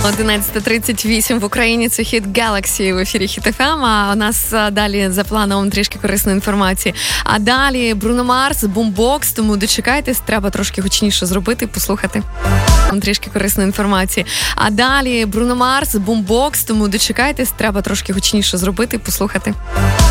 11:38 в Україні. Це хіт Galaxy в ефірі Хіт ФМ. А у нас далі за планом трішки корисної інформації. А далі Бруно Марс, Бумбокс. Тому дочекайтесь, треба трошки гучніше зробити, послухати. Трішки корисної інформації. А далі Бруно Марс, Бумбокс. Тому дочекайтесь, треба трошки гучніше зробити, послухати.